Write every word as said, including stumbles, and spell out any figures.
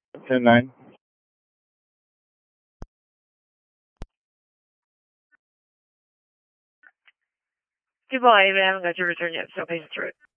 ten nine. Goodbye, I haven't got your return yet, so patience through it.